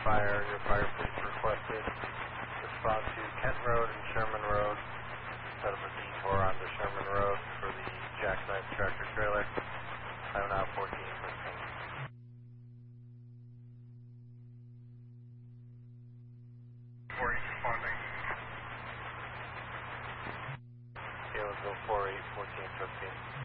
fire, your fire police requested respond to Kent Road and Sherman Road. Set up a detour onto Sherman Road for the jackknife tractor trailer. I'm now 1415. Responding. Okay, let's go 48, 14, 15.